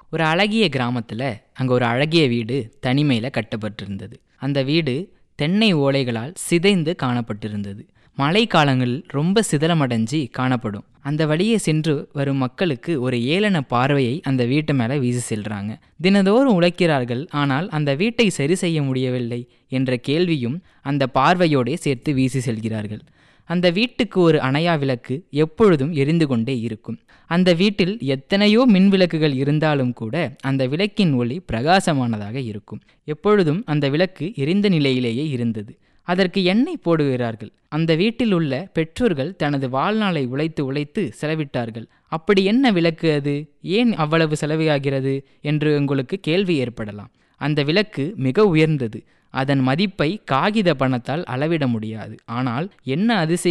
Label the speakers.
Speaker 1: ஒரு அழகிய கிராமத்தில் அங்கே ஒரு அழகிய வீடு தனிமையில் கட்டப்பட்டிருந்தது. அந்த வீடு தென்னை ஓலைகளால் சிதைந்து காணப்பட்டிருந்தது. மழை காலங்களில் ரொம்ப சிதலமடைஞ்சி காணப்படும். அந்த வழியே சென்று வரும் மக்களுக்கு ஒரு ஏளன பார்வையை அந்த வீட்டு மேலே வீசி செல்றாங்க. தினந்தோறும் உழைக்கிறார்கள், ஆனால் அந்த வீட்டை சரி செய்ய முடியவில்லை என்ற கேள்வியும் அந்த பார்வையோடே சேர்த்து வீசி செல்கிறார்கள். அந்த வீட்டுக்கு ஒரு அணையா விளக்கு எப்பொழுதும் எரிந்து கொண்டே இருக்கும். அந்த வீட்டில் எத்தனையோ மின் விளக்குகள் இருந்தாலும் கூட அந்த விளக்கின் ஒளி பிரகாசமானதாக இருக்கும். எப்பொழுதும் அந்த விளக்கு எரிந்த நிலையிலேயே இருந்தது. அதற்கு எண்ணெய் போடுகிறார்கள். அந்த வீட்டில் உள்ள பெற்றோர்கள் தனது வாழ்நாளை உழைத்து உழைத்து செலவிட்டார்கள். அப்படி என்ன விளக்கு அது? ஏன் அவ்வளவு செலவாகிறது என்று உங்களுக்கு கேள்வி ஏற்படலாம். அந்த விளக்கு மிக உயர்ந்தது. அதன் மதிப்பை காகித பணத்தால் அளவிட முடியாது. ஆனால் என்ன அதிசயம்